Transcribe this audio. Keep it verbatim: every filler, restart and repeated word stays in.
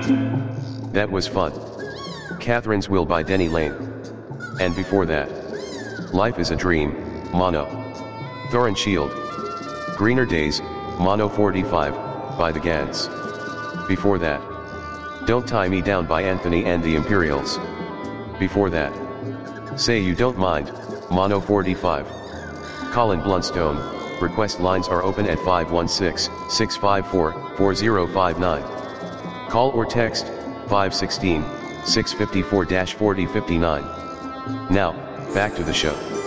That was fun. Catherine's Will by Denny Lane. And before that, Life is a Dream, Mono. Thorin Shield. Greener Days, Mono forty-five, by the Gans. Before that, Don't Tie Me Down by Anthony and the Imperials. Before that, Say You Don't Mind, Mono forty-five. Colin Blunstone, request lines are open at five one six, six five four, four zero five nine. Call or text, five one six, six five four, four zero five nine. Now, back to the show.